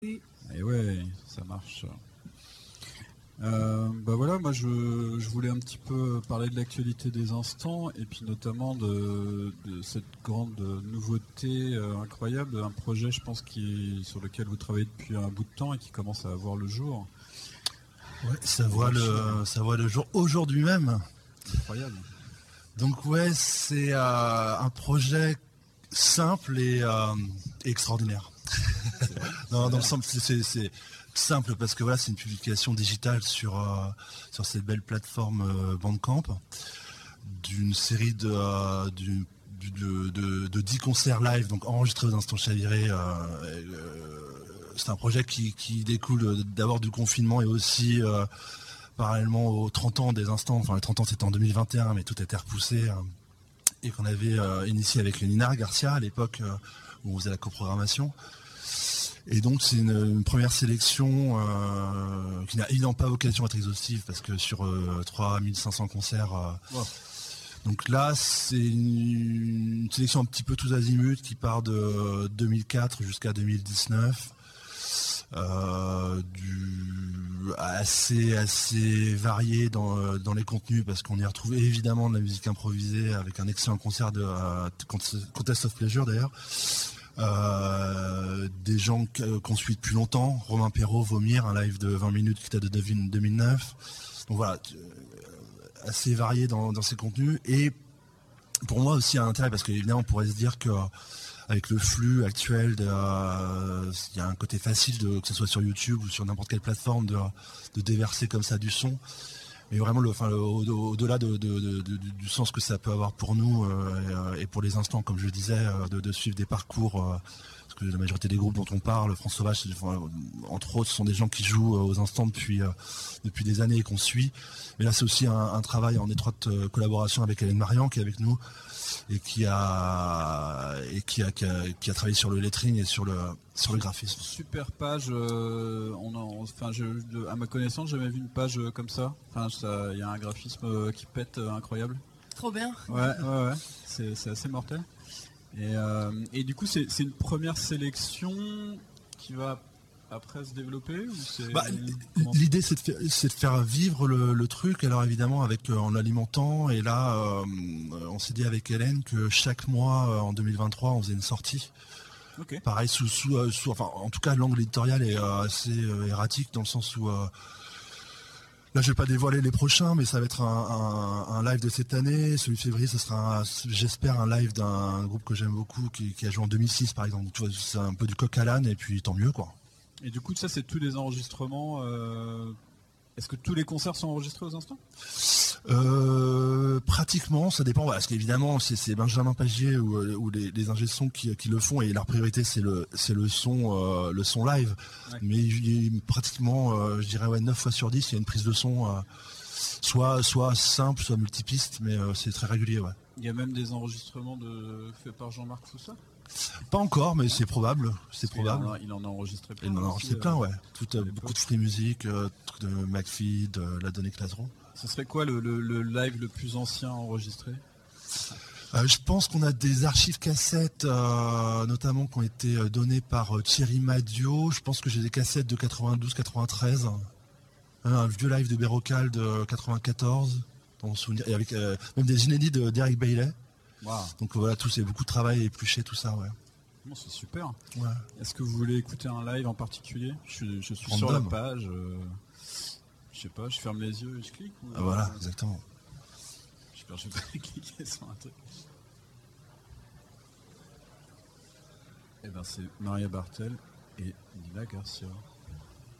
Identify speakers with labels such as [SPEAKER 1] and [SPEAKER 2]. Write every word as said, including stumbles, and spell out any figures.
[SPEAKER 1] Et ouais, ça marche. Euh, bah voilà, moi je, je voulais un petit peu parler de l'actualité des instants et puis notamment de, de cette grande nouveauté euh, incroyable, un projet je pense qui, sur lequel vous travaillez depuis un bout de temps et qui commence à voir le jour.
[SPEAKER 2] Ouais, ça voit le, ça voit le jour aujourd'hui même.
[SPEAKER 1] Incroyable.
[SPEAKER 2] Donc ouais, c'est euh, un projet simple et euh, extraordinaire.
[SPEAKER 1] C'est vrai,
[SPEAKER 2] non,
[SPEAKER 1] c'est
[SPEAKER 2] dans le sens, c'est, c'est, c'est simple parce que voilà, c'est une publication digitale sur euh, sur cette belle plateforme euh, Bandcamp d'une série de euh, d'une, de, de, de dix concerts live, donc enregistrés aux Instants Chavirés. Euh, euh, c'est un projet qui, qui découle d'abord du confinement et aussi euh, parallèlement aux trente ans des Instants. Enfin, les trente ans c'était en deux mille vingt et un, mais tout a été repoussé. Euh, et qu'on avait euh, initié avec Nina Garcia à l'époque euh, où on faisait la coprogrammation. Et donc c'est une, une première sélection euh, qui n'a évidemment pas vocation à être exhaustive parce que sur euh, trois mille cinq cents concerts. Euh, wow. Donc là c'est une, une sélection un petit peu tous azimuts qui part de deux mille quatre jusqu'à deux mille dix-neuf. Euh, du assez assez varié dans dans les contenus parce qu'on y retrouve évidemment de la musique improvisée avec un excellent concert de euh, Contest of Pleasure d'ailleurs, euh, des gens qu'on suit depuis longtemps, Romain Perrault, Vomir, un live de vingt minutes qui date de deux mille neuf. Donc voilà, assez varié dans dans ces contenus et pour moi aussi un intérêt parce qu'évidemment on pourrait se dire que avec le flux actuel, il euh, y a un côté facile, de, que ce soit sur YouTube ou sur n'importe quelle plateforme, de, de déverser comme ça du son. Mais vraiment, le, enfin, le, au, au-delà de, de, de, de, du sens que ça peut avoir pour nous euh, et, et pour les instants, comme je le disais, de, de suivre des parcours, euh, parce que la majorité des groupes dont on parle, France Sauvage, enfin, entre autres, ce sont des gens qui jouent aux instants depuis, euh, depuis des années et qu'on suit. Mais là, c'est aussi un, un travail en étroite collaboration avec Hélène Marian qui est avec nous. Et qui a et qui a, qui a qui a travaillé sur le lettering et sur le sur le graphisme.
[SPEAKER 1] Super page. Euh, on, en, enfin, je, de, à ma connaissance, j'ai jamais vu une page comme ça. Enfin, il y a un graphisme qui pète euh, incroyable.
[SPEAKER 3] Trop bien.
[SPEAKER 1] Ouais, ouais, ouais. C'est, c'est assez mortel. Et, euh, et du coup, c'est, c'est une première sélection qui va après se développer ou c'est...
[SPEAKER 2] bah, l'idée c'est de, faire, c'est de faire vivre le, le truc, alors évidemment avec euh, en l'alimentant, et là euh, on s'est dit avec Hélène que chaque mois euh, en deux mille vingt-trois on faisait une sortie.
[SPEAKER 1] Okay.
[SPEAKER 2] Pareil sous, sous, euh, sous enfin en tout cas l'angle éditorial est euh, assez euh, erratique dans le sens où euh, là je vais pas dévoiler les prochains, mais ça va être un, un, un live de cette année. Celui de février, ça sera un, j'espère un live d'un groupe que j'aime beaucoup qui, qui a joué en deux mille six par exemple. Tu vois, c'est un peu du coq à l'âne et puis tant mieux quoi.
[SPEAKER 1] Et du coup, ça, c'est tous les enregistrements. Euh... Est-ce que tous les concerts sont enregistrés aux instants ?
[SPEAKER 2] euh, Pratiquement, ça dépend. Voilà, parce qu'évidemment, c'est, c'est Benjamin Pagier ou, ou les, les ingé sons qui, qui le font, et leur priorité, c'est le, c'est le son, euh, le son live. Ouais. Mais il y a pratiquement, euh, je dirais, ouais, neuf fois sur dix, il y a une prise de son, euh, soit, soit simple, soit multipiste, mais euh, c'est très régulier. Ouais.
[SPEAKER 1] Il y a même des enregistrements de... faits par Jean-Marc Foussa ?
[SPEAKER 2] Pas encore, mais c'est probable. C'est
[SPEAKER 1] Parce
[SPEAKER 2] probable.
[SPEAKER 1] Il en, a, il en a enregistré plein.
[SPEAKER 2] Il en a enregistré plein, ouais. Tout, euh, beaucoup de free music, euh, trucs de McPhee, de La Donnée Clatron.
[SPEAKER 1] Ce serait quoi le, le, le live le plus ancien enregistré ?
[SPEAKER 2] euh, Je pense qu'on a des archives cassettes, euh, notamment qui ont été données par euh, Thierry Madio. Je pense que j'ai des cassettes de quatre-vingt-douze quatre-vingt-treize. Un, un vieux live de Bérocal de quatre-vingt-quatorze, dans mon souvenir. Et avec euh, même des inédits de d'Eric Bailey. Wow. Donc voilà, tout, c'est beaucoup de travail épluché, tout ça, ouais.
[SPEAKER 1] Bon, c'est super.
[SPEAKER 2] Ouais.
[SPEAKER 1] Est-ce que vous voulez écouter un live en particulier ? Je suis, je suis
[SPEAKER 2] Random.
[SPEAKER 1] sur la page. Euh, je sais pas, je ferme les yeux et je clique. Ou,
[SPEAKER 2] ah voilà,
[SPEAKER 1] euh,
[SPEAKER 2] exactement.
[SPEAKER 1] J'espère que je vais pas cliquer sur un truc. Eh ben c'est Maria Bartel et Nina Garcia.